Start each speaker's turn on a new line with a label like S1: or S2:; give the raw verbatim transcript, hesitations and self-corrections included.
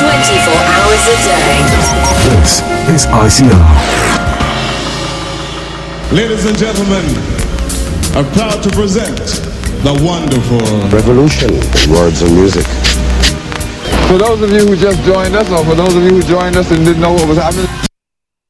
S1: twenty-four hours a day.
S2: This is I C R.
S3: Ladies and gentlemen, I'm proud to present the wonderful
S4: Revolution in words and music.
S5: For those of you who just joined us, or for those of you who joined us and didn't know what was happening,